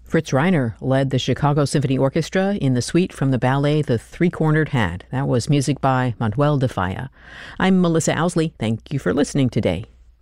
Fritz Reiner led the Chicago Symphony Orchestra in the suite from the ballet The Three-Cornered Hat. That was music by Manuel de Falla. I'm Melissa Owsley. Thank you for listening today.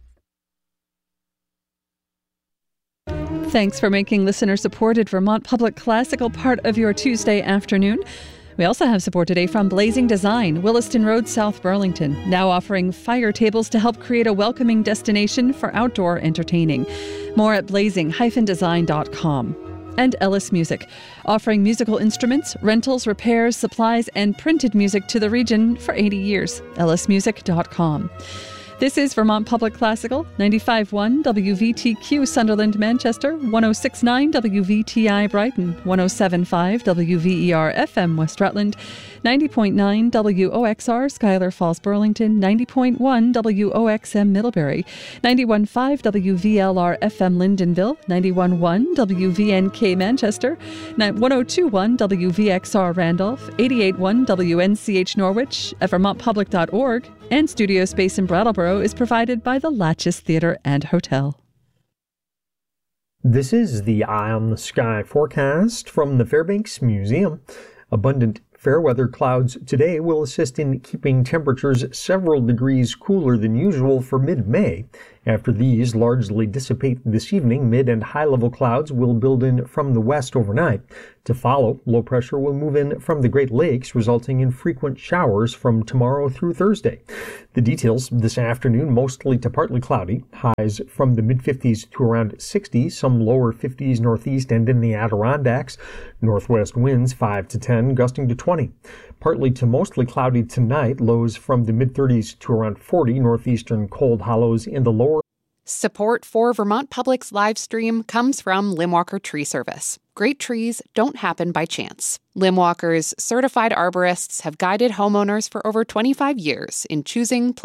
Thanks for making listener-supported Vermont Public Classical part of your Tuesday afternoon. We also have support today from Blazing Design, Williston Road, South Burlington, now offering fire tables to help create a welcoming destination for outdoor entertaining. More at blazing-design.com. And Ellis Music, offering musical instruments, rentals, repairs, supplies, and printed music to the region for 80 years. ellismusic.com. This is Vermont Public Classical, 95.1 WVTQ Sunderland, Manchester, 106.9 WVTI Brighton, 107.5 WVER FM West Rutland, 90.9 WOXR Schuyler Falls, Burlington, 90.1 WOXM Middlebury, 91.5 WVLR FM Lyndonville, 91.1 WVNK Manchester, 102.1 WVXR Randolph, 88.1 WNCH Norwich, at vermontpublic.org, and studio space in Brattleboro is provided by the Latches Theatre and Hotel. This is the Eye on the Sky forecast from the Fairbanks Museum. Abundant fair weather clouds today will assist in keeping temperatures several degrees cooler than usual for mid-May. After these largely dissipate this evening, mid and high-level clouds will build in from the west overnight. To follow, low pressure will move in from the Great Lakes, resulting in frequent showers from tomorrow through Thursday. The details this afternoon, mostly to partly cloudy, highs from the mid-50s to around 60, some lower 50s northeast and in the Adirondacks. Northwest winds 5 to 10, gusting to 20. Partly to mostly cloudy tonight, lows from the mid-30s to around 40, northeastern cold hollows in the lower. Support for Vermont Public's live stream comes from Limwalker Tree Service. Great trees don't happen by chance. Limwalker's certified arborists have guided homeowners for over 25 years in choosing